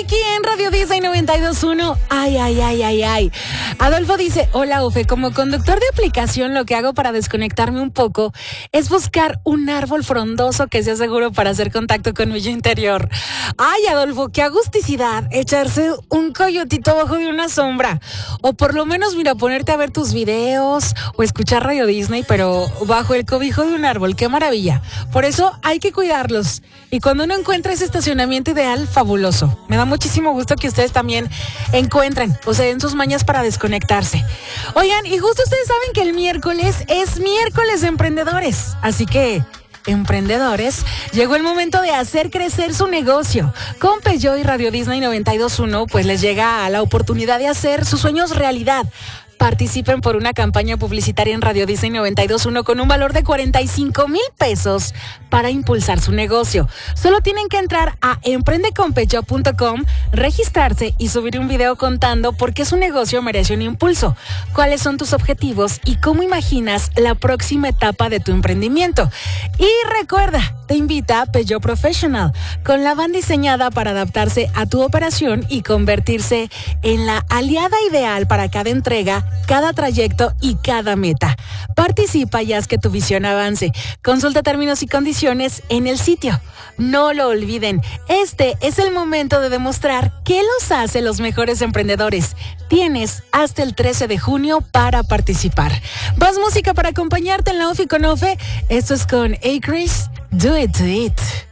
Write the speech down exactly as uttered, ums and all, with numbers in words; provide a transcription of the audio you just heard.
aquí en Radio Disney noventa y dos punto uno. Ay, ay, ay, ay, ay. Adolfo dice, hola, Ofe, como conductor de aplicación lo que hago para desconectarme un poco es buscar un árbol frondoso que sea seguro para hacer contacto con mi yo interior. Ay, Adolfo, qué agusticidad echarse un coyotito bajo de una sombra. O por lo menos, mira, ponerte a ver tus videos o escuchar Radio Disney, pero bajo el cobijo de un árbol. ¡Qué maravilla! Por eso hay que cuidarlos. Y cuando uno encuentra ese estacionamiento ideal, fabuloso. Me da muchísimo gusto que ustedes también encuentren o se den sus mañas para desconectarse. Oigan, y justo ustedes saben que el miércoles es miércoles de emprendedores. Así que, emprendedores, llegó el momento de hacer crecer su negocio. Con Peugeot y Radio Disney noventa y dos punto uno, pues les llega la oportunidad de hacer sus sueños realidad. Participen por una campaña publicitaria en Radio Disney noventa y dos punto uno con un valor de cuarenta y cinco mil pesos para impulsar su negocio. Solo tienen que entrar a emprende con peugeot punto com, registrarse y subir un video contando por qué su negocio merece un impulso, cuáles son tus objetivos y cómo imaginas la próxima etapa de tu emprendimiento. Y recuerda, te invita a Peugeot Professional, con la van diseñada para adaptarse a tu operación y convertirse en la aliada ideal para cada entrega, cada trayecto y cada meta. Participa y haz que tu visión avance. Consulta términos y condiciones en el sitio. No lo olviden, este es el momento de demostrar qué los hace los mejores emprendedores. Tienes hasta el trece de junio para participar. Más música para acompañarte en la Ofi con Ofe. Esto es con A. Chris, Do It, Do It.